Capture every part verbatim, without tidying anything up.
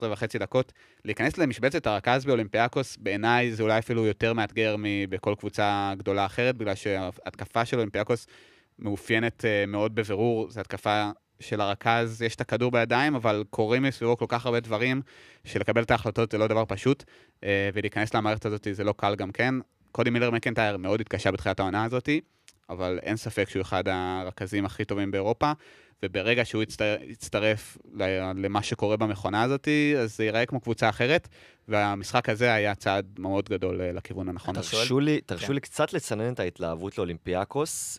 עשרה וחצי דקות. להיכנס למשבצת הרכז באולימפיאקוס, בעיניי זה אולי אפילו יותר מאתגר מבכל קבוצה גדולה אחרת, בגלל שההתקפה של אולימפיאקוס מאופיינת מאוד בבירור, זו התקפה של הרכז, יש את הכדור בידיים, אבל קוראים מסביבו כל כך הרבה דברים, שלקבל את ההחלטות זה לא דבר פשוט, ולהיכנס למערכת הזאת זה לא קל גם כן. קודי מילר מקנטייר מאוד התקשה בתחילת העונה הזאת, אבל אין ספק שהוא אחד הרכזים הכי טובים באירופה, וברגע שהוא יצטרף למה שקורה במכונה הזאת, אז זה ייראה כמו קבוצה אחרת, והמשחק הזה היה צעד מאוד גדול לכיוון הנכון. תרשו לי, תרשו לי קצת לצנן את ההתלהבות לאולימפיאקוס,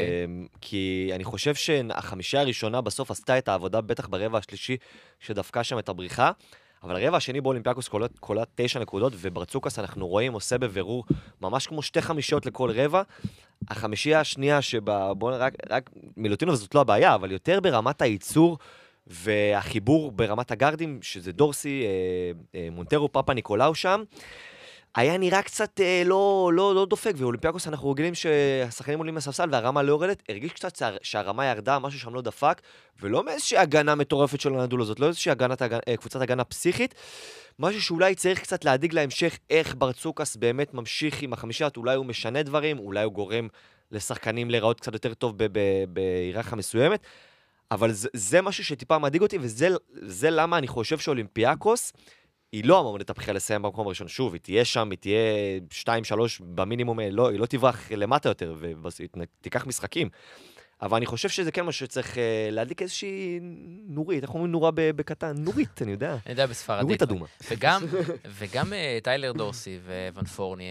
כי אני חושב שהחמישייה הראשונה בסוף עשתה את העבודה, בטח ברבע השלישי, שדווקא שם את הבריחה, אבל הרבע השני באולימפיאקוס קולט תשע נקודות, וברצוקס אנחנו רואים עושה בבירור ממש כמו שתי חמישיות לכל רבע. החמישייה השנייה שבה, בואו רק, רק מילוטינוב זאת לא הבעיה, אבל יותר ברמת הייצור והחיבור ברמת הגארדים, שזה דורסי, אה, אה, מונטרו, פאפה ניקולאו שם, היה נראה קצת אה, לא, לא, לא דופק, ואולימפיאקוס אנחנו רגילים שהשחקנים עולים מהספסל והרמה לא יורדת, הרגיש קצת שהרמה ירדה, משהו שם לא דפק, ולא מאיזושהי הגנה מטורפת של הנדולו, זאת לא איזושהי הגנת, קבוצת הגנה פסיכית, משהו שאולי צריך קצת להדיג להמשך איך ברצוקס באמת ממשיך עם החמישת, אולי הוא משנה דברים, אולי הוא גורם לשחקנים להיראות קצת יותר טוב בהיררכיה מסוימת, אבל זה, זה משהו שטיפה מדאיג אותי, וזה זה למה אני חושב שאולימפיאקוס היא לא המועמדת הבכירה לסיים במקום הראשון. שוב, היא תהיה שם, היא תהיה שתיים שלוש במינימום, לא, היא לא תברח למטה יותר, ותיקח משחקים. אבל אני חושב שזה כן משהו שצריך להדליק איזושהי נורית, אנחנו אומרים נורה בקטן, נורית, אני יודע. אני יודע בספרדית. נורית אדומה. וגם, וגם טיילר דורסי וון פורני,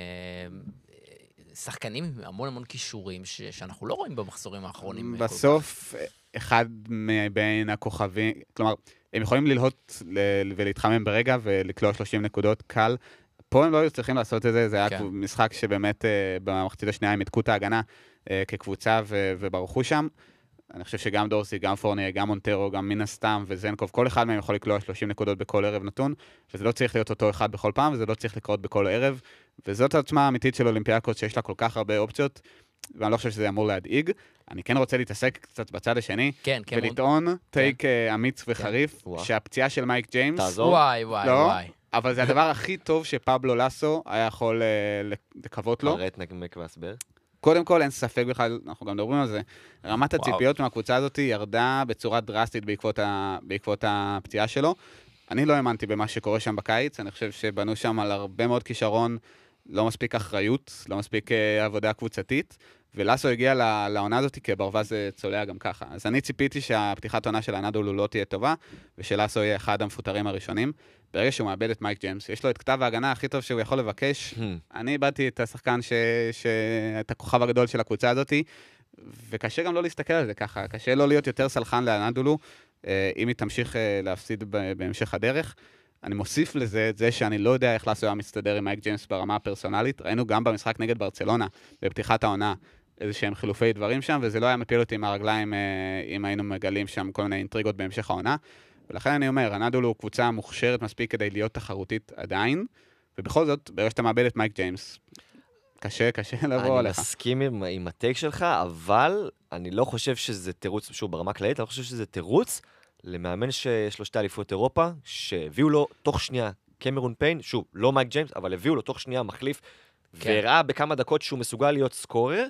שחקנים עם המון המון כישורים, שאנחנו לא רואים במחזורים האחרונים. בסוף, אחד מבין הכוכבים, כלומר, הם יכולים ללהות ולהתחמם ברגע ולקלוע שלושים נקודות קל. פה הם לא היו צריכים לעשות את זה, זה היה משחק שבאמת במחצית השנייה הם התקו את ההגנה כקבוצה וברחו שם. אני חושב שגם דורסי, גם פורניה, גם מונטרו, גם מן הסתם וזנקוב, כל אחד מהם יכול לקלוע שלושים נקודות בכל ערב נתון, וזה לא צריך להיות אותו אחד בכל פעם, וזה לא צריך לקרות בכל ערב, וזאת העצמה האמיתית של אולימפיאקוס שיש לה כל כך הרבה אופציות, ואני לא חושב שזה אמור להדאיג. אני כן רוצה להתעסק קצת בצד השני, כן, כן, ולטעון כן. טייק כן. אמיץ וחריף, כן. שהפציעה של מייק ג'יימס... תעזור. וואי, וואי, לא, וואי. אבל זה הדבר הכי טוב שפבלו לסו היה יכול uh, לקוות לו. פרט נקמק והסבר. קודם כל, אין ספק בכלל, אנחנו גם מדברים על זה, רמת הציפיות מהקבוצה הזאת ירדה בצורה דרסטית בעקבות, ה, בעקבות הפציעה שלו. אני לא האמנתי במה שקורה שם בקיץ, אני חושב שבנו שם על הרבה מאוד כישרון, לא מספיק אחריות, לא מספיק uh, עבודה קבוצתית, ולסו הגיע לעונה הזאת כברווז צולע גם ככה. אז אני ציפיתי שהפתיחת עונה של הנדולו לא תהיה טובה, ושלסו יהיה אחד המפוטרים הראשונים. ברגע שהוא מאבד את מייק ג'יימס, יש לו את כתב ההגנה הכי טוב שהוא יכול לבקש. אני איבדתי את השחקן, ש... ש... את הכוכב הגדול של הקבוצה הזאת, וקשה גם לא להסתכל על זה ככה. קשה לא להיות יותר סלחן לאנדולו, אם היא תמשיך להפסיד בהמשך הדרך. אני מוסיף לזה את זה שאני לא יודע איך לסו היה מסתדר עם מייק ג'יימס ברמה הפרסונלית. ראינו גם במשחק נגד ברצלונה, בפתיחת העונה, איזה שהם חילופי דברים שם, וזה לא היה מפיל אותי עם הרגליים אם היינו מגלים שם כל מיני אינטריגות בהמשך העונה. ולכן אני אומר, הנדולו הוא קבוצה מוכשרת מספיק כדי להיות תחרותית עדיין, ובכל זאת, ברגע שאתה מאבד את מייק ג'יימס, קשה, קשה לבוא עליך. אני מסכים עם, עם הטייק שלך, אבל אני לא חושב שזה תירוץ, שוב, ברמה כללית, אני לא חושב שזה תירוץ למאמן שיש לו שתי אליפויות אירופה, שהביאו לו תוך שנייה קמרון פיין, שוב, לא מייק ג'יימס, אבל הביאו לו תוך שנייה מחליף, כן. והראה בכמה דקות שהוא מסוגל להיות סקורר.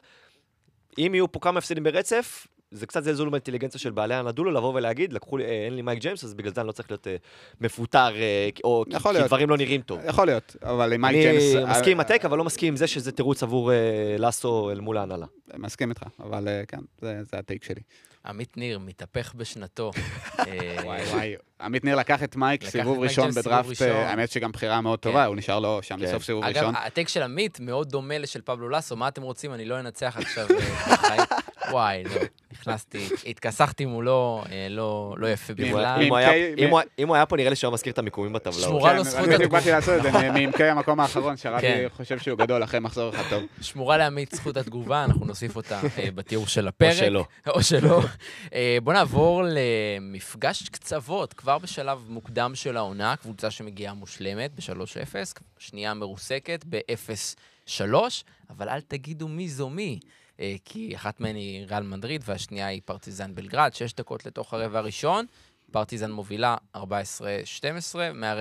אם יהיו פה כמה הפסידים ברצף, זה קצת זלזול באינטליגנציה של בעלי הנדולו, לבוא ולהגיד, לקחו לי, אין לי מייק ג'יימס, אז בגלל זה אני לא צריך להיות מפוטר, או כי דברים לא נראים טוב. יכול להיות, אבל עם מייק ג'יימס... אני מסכים עם הטייק, אבל לא מסכים עם זה שזה תירוץ עבור לסו אל מול ההנהלה. מסכים איתך, אבל כן, זה הטייק שלי. עמית ניר, מתהפך בשנתו. וואי וואי, עמית ניר לקח את מייק סיבוב ראשון בדראפט, האמת שגם בחירה מאוד טובה, הוא נשאר לו שם בסוף סיבוב ראשון. אגב, הטייק של עמית מאוד דומה לשל פבלו לסו, מה אתם רוצים? אני לא אנצח עכשיו. וואי, לא, נכנסתי, התכסחתי מולו, לא יפה בכלל. אם הוא היה פה, נראה לי שהוא מזכיר את המיקומים בטבלה. שמורה לו זכות התגובה. אני באתי לעשות את זה, מעמקי המקום האחרון, שרבי חושב שהוא גדול אחרי מחזור אחד טוב. שמורה לעמית זכות התגובה, אנחנו נוסיף אותה בתיאור של הפרק. או שלא. או שלא. בוא נעבור למפגש קצוות, כבר בשלב מוקדם של העונה, קבוצה שמגיעה מושלמת ב-שלוש אפס, שנייה מרוסקת ב-אפס שלוש, אבל אל תגידו מי זו מי. כי אחת מהן היא ריאל מדריד, והשנייה היא פרטיזן בלגרד, שש דקות לתוך הרבע הראשון, פרטיזן מובילה ארבע עשרה שתים עשרה,